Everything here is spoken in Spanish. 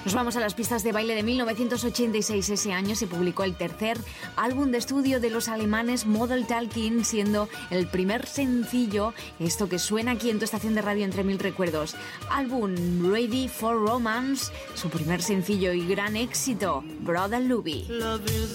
Nos vamos a las pistas de baile de 1986. Ese año se publicó el tercer álbum de estudio de los alemanes Model Talking, siendo el primer sencillo, esto que suena aquí en tu estación de radio Entre Mil Recuerdos. Álbum Ready for Romance, su primer sencillo y gran éxito, Brother Louie.